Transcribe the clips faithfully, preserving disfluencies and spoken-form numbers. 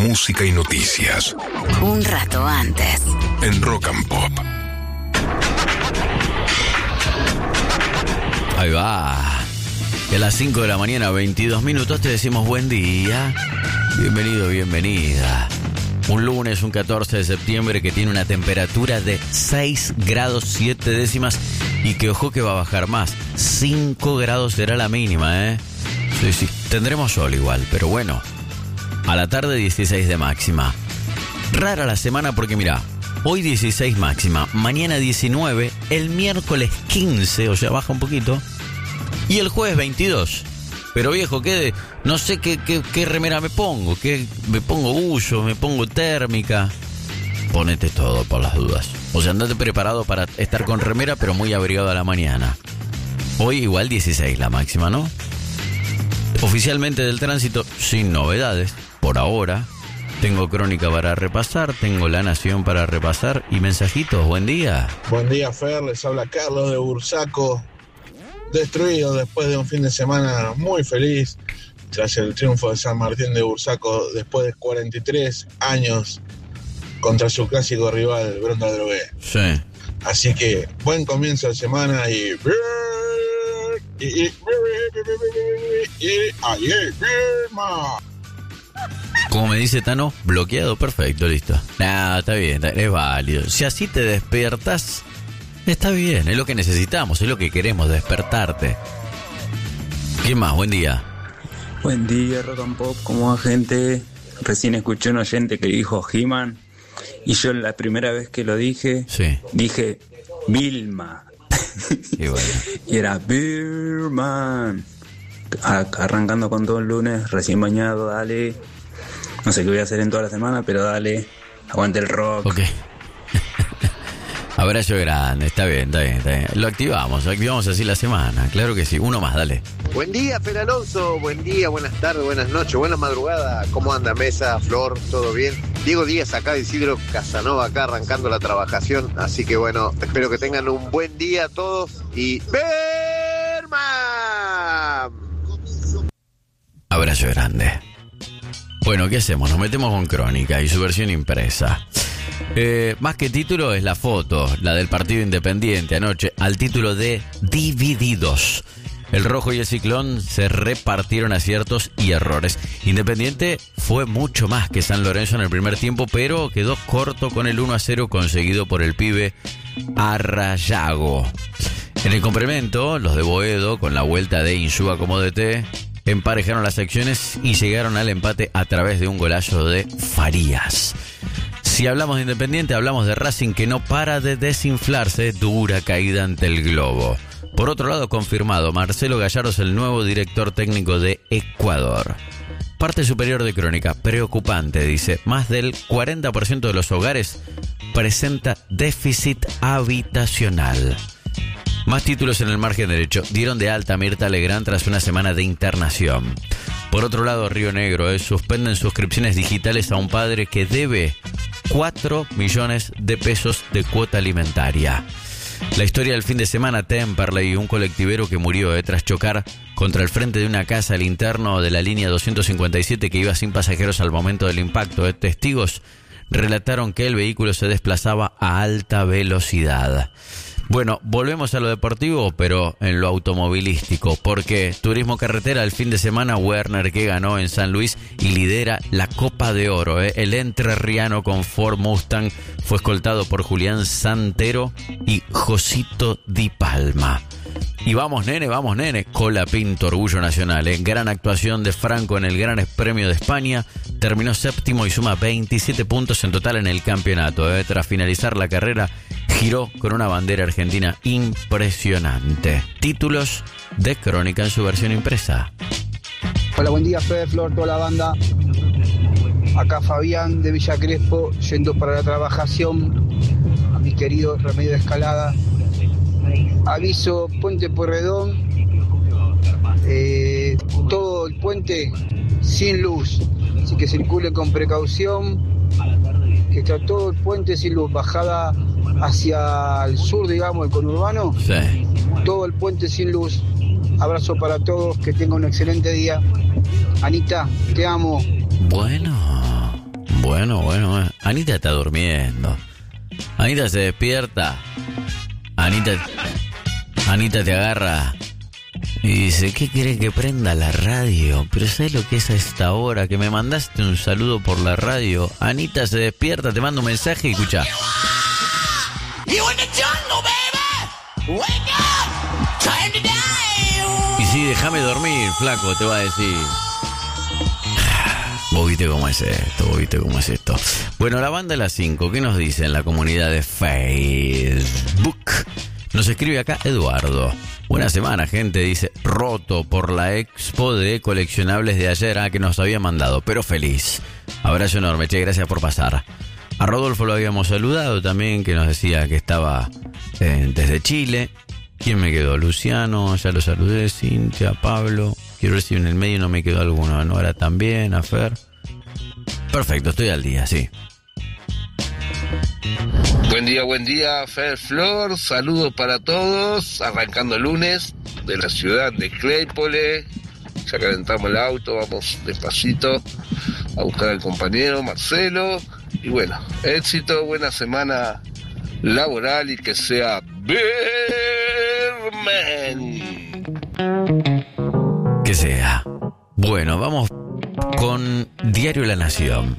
música y noticias. Un rato antes. En Rock and Pop. Ahí va. Y a las cinco de la mañana, veintidós minutos, te decimos buen día. Bienvenido, bienvenida. Un lunes, un catorce de septiembre, que tiene una temperatura de seis grados siete décimas y que ojo que va a bajar más. cinco grados será la mínima, ¿eh? Sí, sí. Tendremos sol igual, pero bueno. A la tarde dieciséis de máxima. Rara la semana porque mira, hoy dieciséis máxima, mañana diecinueve, el miércoles quince, o sea, baja un poquito, y el jueves veintidós. Pero viejo, ¿qué de, no sé qué, qué, qué remera me pongo, qué, me pongo buzo, me pongo térmica. Ponete todo por las dudas. O sea, andate preparado para estar con remera, pero muy abrigado a la mañana. Hoy igual dieciséis la máxima, ¿no? Oficialmente del tránsito, sin novedades, por ahora. Tengo crónica para repasar, tengo La Nación para repasar y mensajitos. Buen día. Buen día, Fer, les habla Carlos de Bursaco. Destruido después de un fin de semana muy feliz tras el triunfo de San Martín de Bursaco después de cuarenta y tres años contra su clásico rival Bronda Drogué. Sí. Así que buen comienzo de semana y y, y, y, y ayer, como me dice Tano, bloqueado, perfecto, listo. Nah, está bien, es válido. Si así te despiertas, está bien, es lo que necesitamos, es lo que queremos, despertarte. ¿Quién más? Buen día. Buen día, Rock and Pop, ¿cómo va, gente? Recién escuché un oyente que dijo He-Man y yo la primera vez que lo dije, sí, dije Vilma. Y bueno. Y era Birman. Arrancando con todo el lunes, recién bañado, dale. No sé qué voy a hacer en toda la semana, pero dale. Aguante el rock. Ok. Abrazo grande, está bien, está bien, está bien. Lo activamos, lo activamos así la semana, claro que sí. Uno más, dale. Buen día, Fer Alonso, buen día, buenas tardes, buenas noches, buena madrugada. ¿Cómo anda Mesa, Flor? ¿Todo bien? Diego Díaz acá de Isidro Casanova, acá arrancando la trabajación. Así que bueno, espero que tengan un buen día todos y ¡Berma! Abrazo grande. Bueno, ¿qué hacemos? Nos metemos con Crónica y su versión impresa. Eh, más que título es la foto, la del Partido Independiente anoche, al título de Divididos. El Rojo y el Ciclón se repartieron aciertos y errores. Independiente fue mucho más que San Lorenzo en el primer tiempo, pero quedó corto con el uno a cero conseguido por el pibe Arrayago. En el complemento, los de Boedo, con la vuelta de Insúa como D T, emparejaron las secciones y llegaron al empate a través de un golazo de Farías. Si hablamos de Independiente, hablamos de Racing, que no para de desinflarse, dura caída ante el globo. Por otro lado, confirmado, Marcelo Gallardo es el nuevo director técnico de Ecuador. Parte superior de Crónica, preocupante, dice, más del cuarenta por ciento de los hogares presenta déficit habitacional. Más títulos en el margen derecho. Dieron de alta a Mirta Legrand tras una semana de internación. Por otro lado, Río Negro eh, suspenden suscripciones digitales a un padre que debe cuatro millones de pesos de cuota alimentaria. La historia del fin de semana, Temperley, un colectivero que murió eh, tras chocar contra el frente de una casa al interno de la línea doscientos cincuenta y siete que iba sin pasajeros al momento del impacto. Eh. Testigos relataron que el vehículo se desplazaba a alta velocidad. Bueno, volvemos a lo deportivo, pero en lo automovilístico, porque Turismo Carretera el fin de semana, Werner, que ganó en San Luis y lidera la Copa de Oro. ¿eh? El entrerriano con Ford Mustang fue escoltado por Julián Santero y Josito Di Palma. Y vamos nene, vamos nene, Cola Pinto, orgullo nacional. ¿eh? Gran actuación de Franco en el Gran Premio de España. Terminó séptimo y suma veintisiete puntos en total en el campeonato. ¿eh? Tras finalizar la carrera, giró con una bandera argentina impresionante. Títulos de Crónica en su versión impresa. Hola, buen día, Fede, Flor, toda la banda. Acá Fabián de Villa Crespo, yendo para la trabajación a mi querido Remedio de Escalada. Aviso, Puente Pueyrredón, eh, todo el puente sin luz, así que circule con precaución, que está todo el puente sin luz, bajada hacia el sur, digamos, el conurbano, sí. Todo el puente sin luz. Abrazo para todos, que tengan un excelente día. Anita, te amo. Bueno, Bueno, bueno, eh. Anita está durmiendo. Anita se despierta. Anita, Anita te agarra y dice, ¿qué querés que prenda la radio? Pero ¿sabes lo que es a esta hora? Que me mandaste un saludo por la radio. Anita se despierta, te manda un mensaje y escucha. Y sí, déjame dormir, flaco, te va a decir. Vos viste cómo es esto, vos viste cómo es esto. Bueno, la banda de las cinco, ¿qué nos dice en la comunidad de Facebook? Nos escribe acá Eduardo. Buena semana, gente, dice, roto por la expo de coleccionables de ayer, ah, que nos había mandado, pero feliz. Abrazo enorme, che, gracias por pasar. A Rodolfo lo habíamos saludado también, que nos decía que estaba eh, desde Chile. ¿Quién me quedó? Luciano, ya lo saludé, Cintia, Pablo. Quiero ver si en el medio no me quedó alguno. Nora también, a Fer. Perfecto, estoy al día, sí. Buen día, buen día, Fer, Flor. Saludos para todos. Arrancando el lunes de la ciudad de Claypole. Ya calentamos el auto, vamos despacito a buscar al compañero Marcelo. Y bueno, éxito, buena semana laboral y que sea Berman. Que sea. Bueno, vamos con Diario La Nación.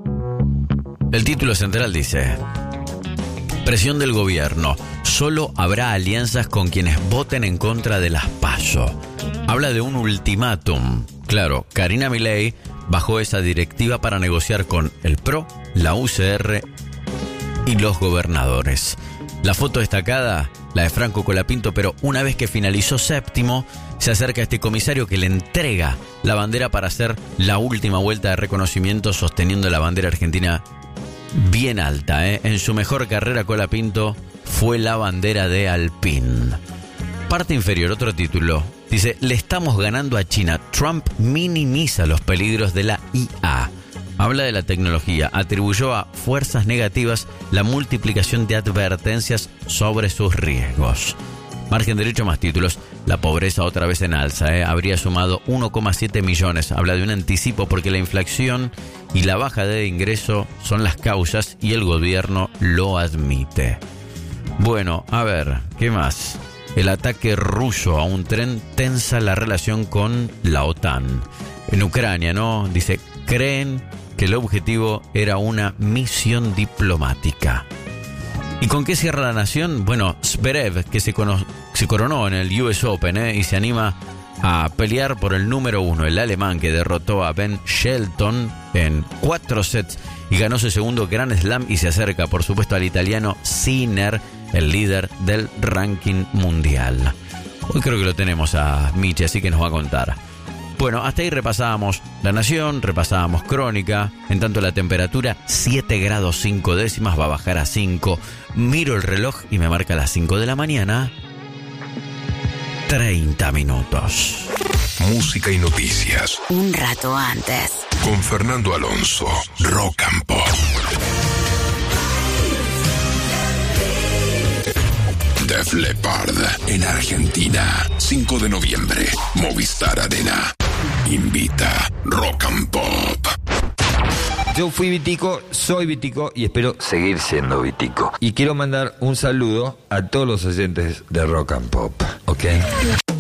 El título central dice: presión del gobierno. Solo habrá alianzas con quienes voten en contra de las PASO. Habla de un ultimátum. Claro, Karina Milei bajó esa directiva para negociar con el P R O, la U C R y los gobernadores. La foto destacada, la de Franco Colapinto, pero una vez que finalizó séptimo, se acerca a este comisario que le entrega la bandera para hacer la última vuelta de reconocimiento sosteniendo la bandera argentina bien alta, ¿eh? En su mejor carrera, Colapinto fue la bandera de Alpine. Parte inferior, otro título. Dice, le estamos ganando a China. Trump minimiza los peligros de la I A. Habla de la tecnología. Atribuyó a fuerzas negativas la multiplicación de advertencias sobre sus riesgos. Margen derecho, más títulos. La pobreza otra vez en alza, ¿eh? Habría sumado uno coma siete millones. Habla de un anticipo porque la inflación y la baja de ingreso son las causas y el gobierno lo admite. Bueno, a ver, ¿qué más? El ataque ruso a un tren tensa la relación con la OTAN. En Ucrania, ¿no? Dice, creen que el objetivo era una misión diplomática. ¿Y con qué cierra La Nación? Bueno, Zverev, que se, cono- se coronó en el U S Open, ¿eh? Y se anima a pelear por el número uno, el alemán que derrotó a Ben Shelton en cuatro sets y ganó su segundo Grand Slam y se acerca, por supuesto, al italiano Sinner, el líder del ranking mundial. Hoy creo que lo tenemos a Michi, así que nos va a contar. Bueno, hasta ahí repasábamos La Nación, repasábamos Crónica. En tanto la temperatura, siete grados cinco décimas, va a bajar a cinco. Miro el reloj y me marca las cinco de la mañana. treinta minutos. Música y noticias. Un rato antes. Con Fernando Alonso, Rock and Pop. Def Leppard en Argentina, cinco de noviembre, Movistar Arena. Invita Rock and Pop. Yo fui Vitico, soy Vitico y espero seguir siendo Vitico. Y quiero mandar un saludo a todos los oyentes de Rock and Pop, ¿ok?